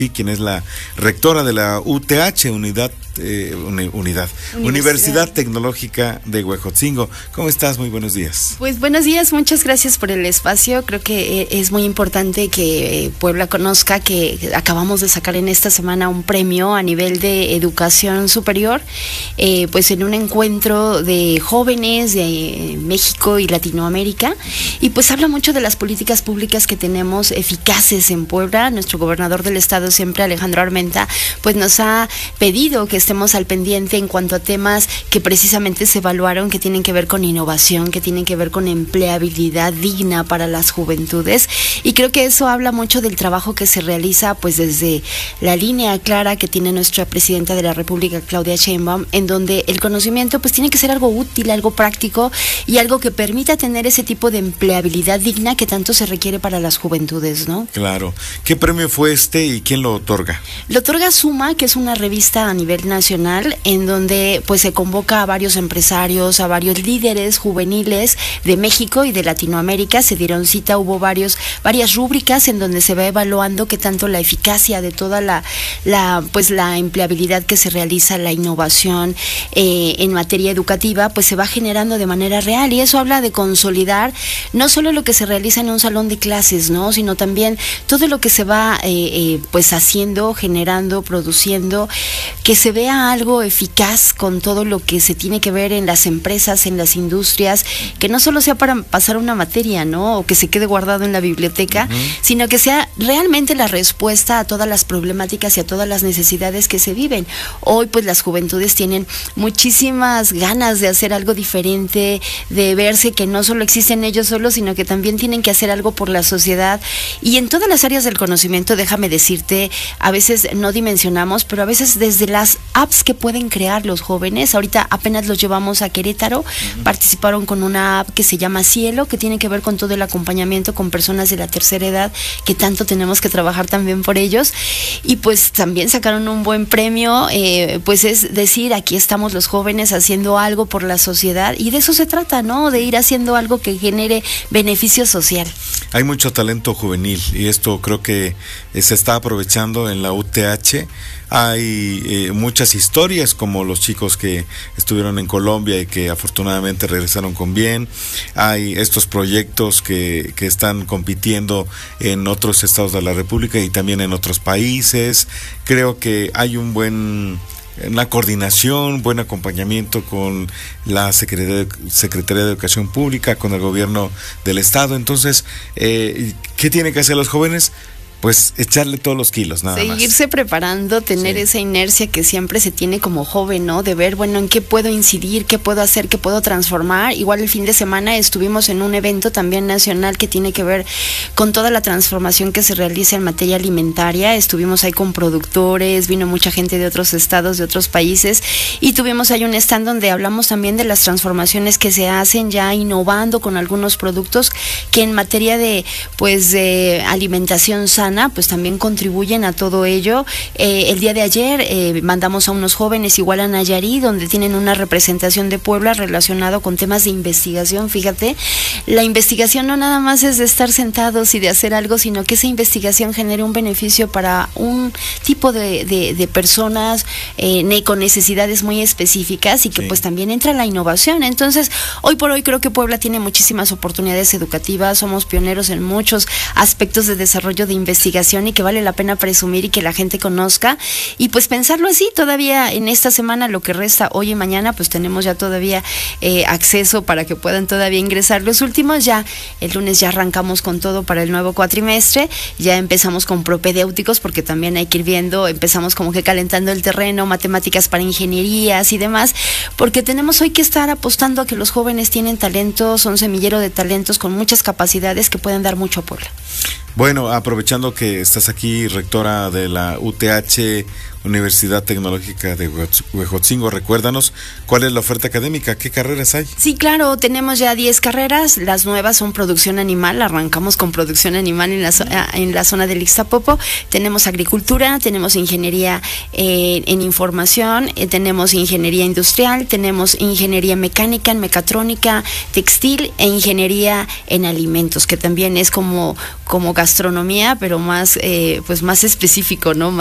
quien es la rectora de la UTH, Universidad Tecnológica de Huejotzingo. ¿Cómo estás? Muy buenos días. Pues buenos días, muchas gracias por el espacio. Creo que es muy importante que Puebla conozca que acabamos de sacar en esta semana un premio a nivel de educación superior, pues en un encuentro de jóvenes de México y Latinoamérica, y pues habla mucho de las políticas públicas que tenemos eficaces en Puebla. Nuestro gobernador del estado, siempre Alejandro Armenta, pues nos ha pedido que estemos al pendiente en cuanto a temas que precisamente se evaluaron, que tienen que ver con innovación, que tienen que ver con empleabilidad digna para las juventudes, y creo que eso habla mucho del trabajo que se realiza pues desde la línea clara que tiene nuestra presidenta de la República, Claudia Sheinbaum, en donde el conocimiento pues tiene que ser algo útil, algo práctico y algo que permita tener ese tipo de empleabilidad digna que tanto se requiere para las juventudes, ¿no? Claro. ¿Qué premio fue este y quién lo otorga? Lo otorga Suma, que es una revista a nivel nacional, en donde pues se convoca a varios empresarios, a varios líderes juveniles de México y de Latinoamérica. Se dieron cita, hubo varias rúbricas en donde se va evaluando qué tanto la eficacia de toda la empleabilidad que se realiza, la innovación en materia educativa, pues se va generando de manera real, y eso habla de consolidar no solo lo que se realiza en un salón de clases, ¿no?, sino también todo lo que se va pues haciendo, generando, produciendo, que se vea algo eficaz con todo lo que se tiene que ver en las empresas, en las industrias, que no solo sea para pasar una materia, ¿no?, o que se quede guardado en la biblioteca, sino que sea realmente la respuesta a todas las problemáticas y a todas las necesidades que se viven. Hoy pues las juventudes tienen muchísimas ganas de hacer algo diferente, de verse que no solo existen ellos solos, sino que también tienen que hacer algo por la sociedad, y en todas las áreas del conocimiento. Déjame decirte, a veces no dimensionamos, pero a veces desde las apps que pueden crear los jóvenes, ahorita apenas los llevamos a Querétaro, participaron con una app que se llama Cielo, que tiene que ver con todo el acompañamiento con personas de la tercera edad, que tanto tenemos que trabajar también por ellos, y pues también sacaron un buen premio, pues es decir, aquí estamos los jóvenes haciendo algo por la sociedad, y de eso se trata, ¿no?, de ir haciendo algo que genere beneficio social. Hay mucho talento juvenil y esto creo que se está aprovechando en la UTH. Hay muchas historias, como los chicos que estuvieron en Colombia y que afortunadamente regresaron con bien. Hay estos proyectos que están compitiendo en otros estados de la República y también en otros países. Creo que hay una coordinación, buen acompañamiento con la Secretaría de Educación Pública, con el gobierno del estado. Entonces, ¿qué tienen que hacer los jóvenes? Pues echarle todos los kilos, nada más. Seguirse preparando, tener esa inercia que siempre se tiene como joven, ¿no? De ver, bueno, en qué puedo incidir, qué puedo hacer, qué puedo transformar. Igual el fin de semana estuvimos en un evento también nacional que tiene que ver con toda la transformación que se realiza en materia alimentaria. Estuvimos ahí con productores, vino mucha gente de otros estados, de otros países, y tuvimos ahí un stand donde hablamos también de las transformaciones que se hacen ya innovando con algunos productos que en materia de alimentación sana pues también contribuyen a todo ello. El día de ayer mandamos a unos jóvenes igual a Nayarit, donde tienen una representación de Puebla relacionado con temas de investigación. Fíjate, la investigación no nada más es de estar sentados y de hacer algo, sino que esa investigación genere un beneficio para un tipo de personas con necesidades muy específicas, y que pues también entra la innovación. Entonces, hoy por hoy creo que Puebla tiene muchísimas oportunidades educativas, somos pioneros en muchos aspectos de desarrollo de investigación, y que vale la pena presumir y que la gente conozca, y pues pensarlo así. Todavía en esta semana, lo que resta hoy y mañana, pues tenemos ya todavía acceso para que puedan todavía ingresar los últimos. Ya el lunes ya arrancamos con todo para el nuevo cuatrimestre, ya empezamos con propedéuticos, porque también hay que ir viendo, empezamos como que calentando el terreno, matemáticas para ingenierías y demás, porque tenemos hoy que estar apostando a que los jóvenes tienen talentos, son semillero de talentos con muchas capacidades que pueden dar mucho a Puebla. Bueno, aprovechando que estás aquí, rectora de la UTH, Universidad Tecnológica de Huejotzingo, recuérdanos cuál es la oferta académica, qué carreras hay. Sí, claro, tenemos ya 10 carreras, las nuevas son producción animal, arrancamos con producción animal en la zona del Ixtapopo, tenemos agricultura, tenemos ingeniería en información, tenemos ingeniería industrial, tenemos ingeniería mecánica, en mecatrónica, textil e ingeniería en alimentos, que también es como gastronomía, pero más, pues más específico, ¿no?